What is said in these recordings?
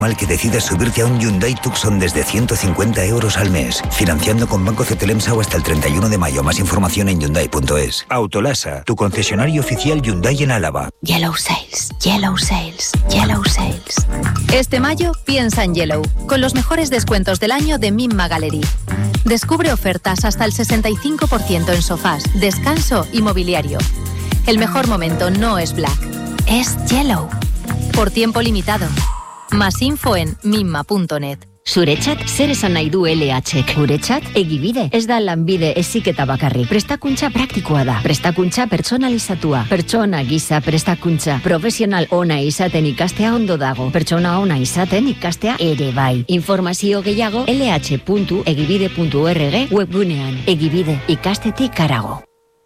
Mal que decides subirte a un Hyundai Tucson desde 150 euros al mes, financiando con Banco Cetelemsa o hasta el 31 de mayo. Más información en Hyundai.es. Autolasa, tu concesionario oficial Hyundai en Álava. Yellow Sales, Yellow Sales, Yellow Sales. Este mayo piensa en Yellow, con los mejores descuentos del año de Mimma Gallery. Descubre ofertas hasta el 65% en sofás, descanso y mobiliario. El mejor momento no es Black, es Yellow. Por tiempo limitado. Más info en mimma.net. Zuretzat, zer esan nahi du LH? Guretzat, egibide. Ez da lanbide heziketa bakarrik. Prestakuntza praktikoa da. Prestakuntza pertsonalizatua. Pertsona gisa prestakuntza. Profesional ona izaten ikastea ondo dago. Pertsona ona izaten ikastea ere bai. Informazio gehiago lh.egibide.org webgunean. Egibide, ikastetik harago.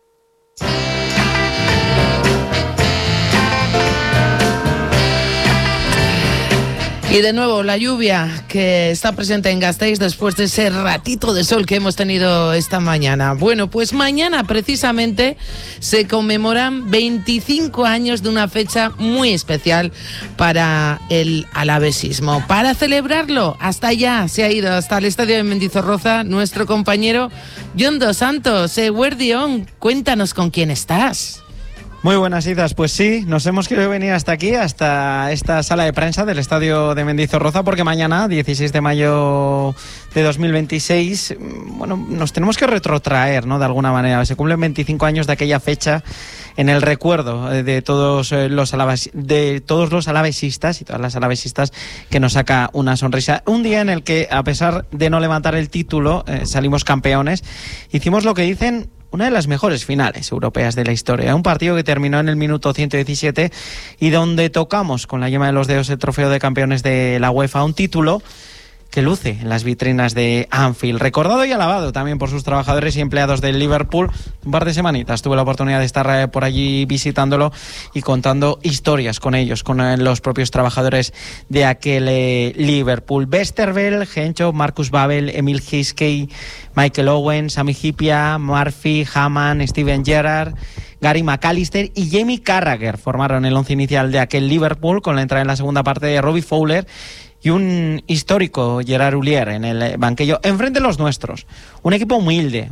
Y de nuevo la lluvia que está presente en Gasteiz después de ese ratito de sol que hemos tenido esta mañana. Bueno, pues mañana precisamente se conmemoran 25 años de una fecha muy especial para el alavesismo. Para celebrarlo, hasta allá se ha ido, hasta el estadio de Mendizorroza, nuestro compañero Jon Dos Santos. Guardión, cuéntanos con quién estás. Muy buenas, Idas. Pues sí, nos hemos querido venir hasta aquí, hasta esta sala de prensa del estadio de Mendizorroza, porque mañana, 16 de mayo de 2026, bueno, nos tenemos que retrotraer, ¿no? De alguna manera. Se cumplen 25 años de aquella fecha en el recuerdo de todos los alavesistas y todas las alavesistas, que nos saca una sonrisa. Un día en el que, a pesar de no levantar el título, salimos campeones. Hicimos lo que dicen una de las mejores finales europeas de la historia. Un partido que terminó en el minuto 117 y donde tocamos con la yema de los dedos el trofeo de campeones de la UEFA, un título que luce en las vitrinas de Anfield, recordado y alabado también por sus trabajadores y empleados del Liverpool. Un par de semanitas tuve la oportunidad de estar por allí visitándolo y contando historias con ellos, con los propios trabajadores de aquel Liverpool. Westerveld, Hencho, Marcus Babel, Emil Hiskey, Michael Owen, Sami Hyypiä, Murphy, Hamann, Steven Gerrard, Gary McAllister y Jamie Carragher formaron el once inicial de aquel Liverpool, con la entrada en la segunda parte de Robbie Fowler y un histórico Gerard Houllier en el banquillo. Enfrente los nuestros, un equipo humilde,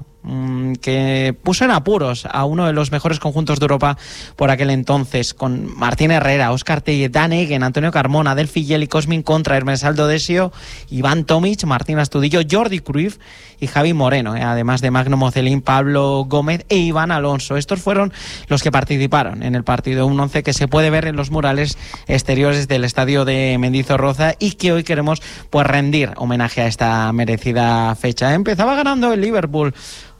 que puso en apuros a uno de los mejores conjuntos de Europa por aquel entonces, con Martín Herrera, Óscar Telle, Dan Eggen, Antonio Carmona, Delphi Gelli, Cosmin Contra, Ermensaldo Desio, Iván Tomic, Martín Astudillo, Jordi Cruyff y Javi Moreno, además de Magno Mocelín, Pablo Gómez e Iván Alonso. Estos fueron los que participaron en el partido, un once que se puede ver en los murales exteriores del estadio de Mendizorroza y que hoy queremos pues rendir homenaje a esta merecida fecha. Empezaba ganando el Liverpool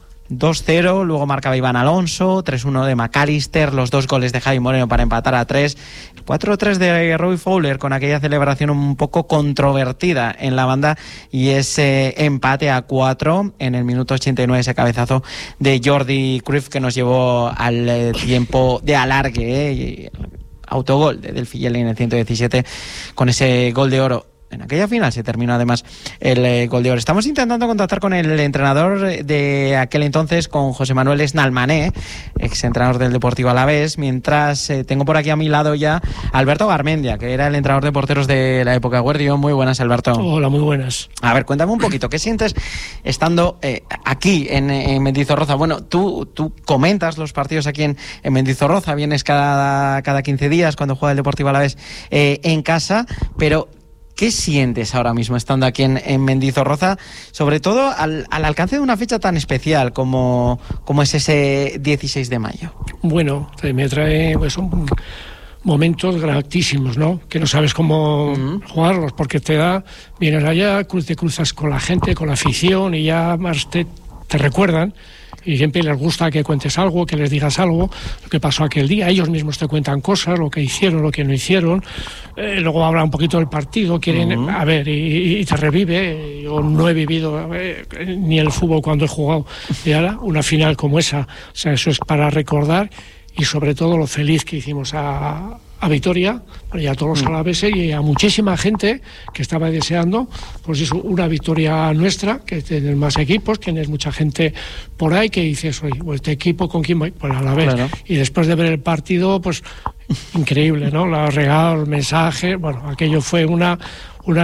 2-0, luego marcaba Iván Alonso, 3-1 de McAllister, los dos goles de Javi Moreno para empatar a 3, 4-3 de Robbie Fowler con aquella celebración un poco controvertida en la banda y ese empate a 4 en el minuto 89, ese cabezazo de Jordi Cruyff que nos llevó al tiempo de alargue, y autogol de Delphi Gelli en el 117 con ese gol de oro. En aquella final se terminó además el gol de oro. Estamos intentando contactar con el entrenador de aquel entonces, con José Manuel Esnalmané, exentrenador del Deportivo Alavés, mientras tengo por aquí a mi lado ya Alberto Garmendia, que era el entrenador de porteros de la época Guardión. Muy buenas, Alberto. Hola, muy buenas. A ver, cuéntame un poquito, ¿qué sientes estando aquí en Mendizorroza? Bueno, tú comentas los partidos aquí en Mendizorroza, vienes cada 15 días cuando juega el Deportivo Alavés en casa, pero ¿qué sientes ahora mismo estando aquí en Mendizorroza, sobre todo al alcance de una fecha tan especial como es ese 16 de mayo? Bueno, me trae pues momentos gratísimos, ¿no? Que no sabes cómo jugarlos, porque vienes allá, te cruzas con la gente, con la afición, y ya más te recuerdan. Y siempre les gusta que cuentes algo, que les digas algo, lo que pasó aquel día. Ellos mismos te cuentan cosas, lo que hicieron, lo que no hicieron. Luego hablan un poquito del partido, quieren, a ver, y te revive. Yo no he vivido ni el fútbol cuando he jugado. Y ahora, una final como esa, o sea, eso es para recordar, y sobre todo lo feliz que hicimos a Vitoria, y a todos los alaveses y a muchísima gente que estaba deseando pues eso, una victoria nuestra, que tener más equipos, tienes mucha gente por ahí que dices, oye, pues este equipo con quién voy, pues Alavés, claro. Y después de ver el partido, pues increíble, ¿no? Los regalos, mensajes, bueno, aquello fue una